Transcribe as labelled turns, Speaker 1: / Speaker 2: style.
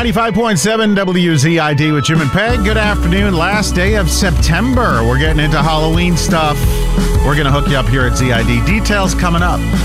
Speaker 1: 95.7 WZID with Jim and Peg. Good afternoon. Last day of September. We're getting into Halloween stuff. We're going to hook you up here at ZID. Details coming up.